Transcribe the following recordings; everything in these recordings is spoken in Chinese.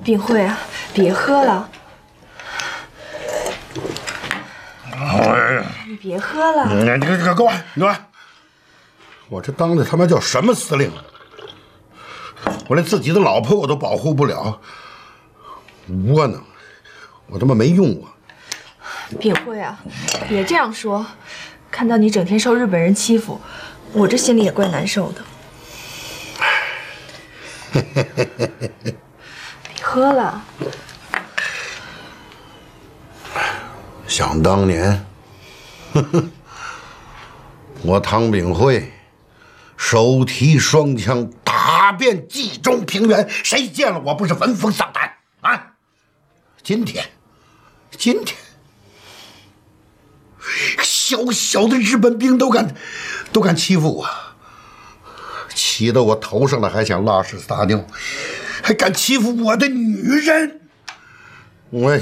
炳慧啊，别喝了。你别喝了。 你给我，你看，我这当的他妈叫什么司令啊？我连自己的老婆我都保护不了，窝囊，我他妈没用啊！ 炳慧啊，别这样说，看到你整天受日本人欺负，我这心里也怪难受的。别喝了。 想当年，我唐炳慧手提双枪打遍冀中平原，谁见了我不是闻风丧胆啊？今天，小小的日本兵都敢欺负我，气得我头上的还想拉屎撒尿，还敢欺负我的女人，我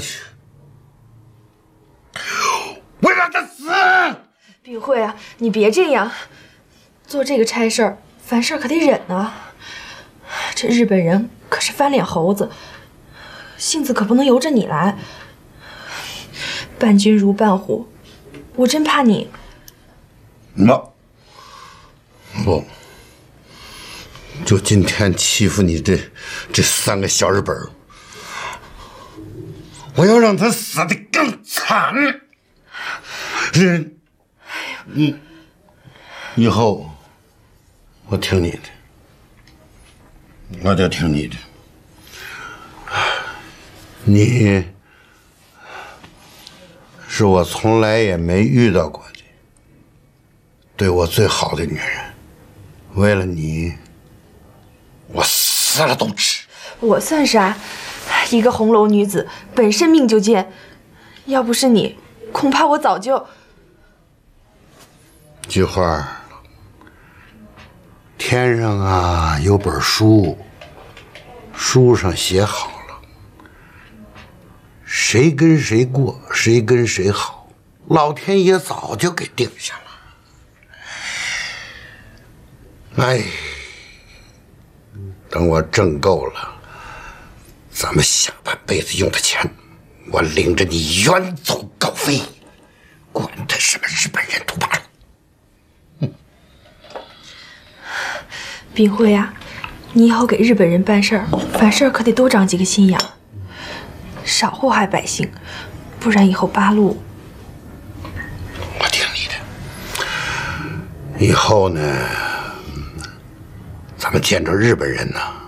让他死！ 炳慧啊，你别这样，做这个差事儿，凡事可得忍啊。这日本人可是翻脸猴子，性子可不能由着你来。伴君如伴虎，我真怕你。 不，就今天欺负你这3个小日本，我要让他死得更惨。以后我听你的，我就听你的。你是我从来也没遇到过的对我最好的女人，为了你，我死了都值。 我算啥？一个红楼女子，本身命就贱，要不是你，恐怕我早就…… 菊花，天上啊有本书，书上写好了，谁跟谁过，谁跟谁好，老天爷早就给定下了。哎，等我挣够了，咱们下半辈子用的钱，我领着你远走高飞，管他什么日本人都罢了。 炳慧啊，你以后给日本人办事儿，凡事可得多长几个心眼，少祸害百姓，不然以后八路…… 我听你的。以后呢，咱们见着日本人呢，